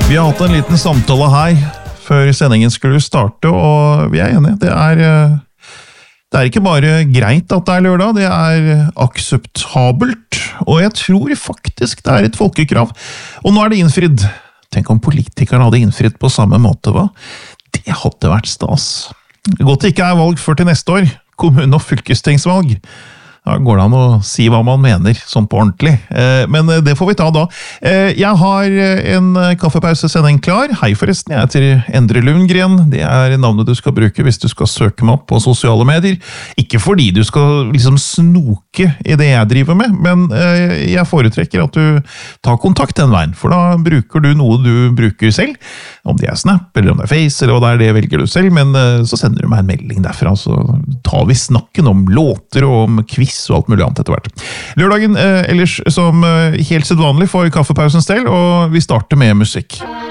Vi har hatt en liten samtale her før sendingen skulle starte, og vi er enige. Det er ikke bare greit at det er lørdag, det er akseptabelt, og jeg tror faktisk det er et folkekrav. Og nå er det innfridd. Tenk om politikerne hadde innfridd på samme måte, hva? Det hadde vært stas. Godt det ikke er valg før til neste år, kommune- og fylkestingsvalg. Da går det an å si hva man mener, sånn på ordentlig. Men det får vi ta da. Jeg har en kaffepausesending klar. Hei forresten, jeg heter Endre Lundgren. Det er navnet du skal bruke hvis du skal søke meg opp på sosiale medier. Ikke fordi du skal liksom snoke i det jeg driver med, men jeg foretrekker at du tar kontakt den veien, for da bruker du noe du bruker selv. Om det er Snap, eller om det er Face, eller hva det velger du selv, men så sender du meg en melding derfra, så tar vi snakken om låter og om quiz og alt mulig annet etter hvert. Lørdagen ellers som helt sedvanlig for kaffepausens del, og vi starter med musikk.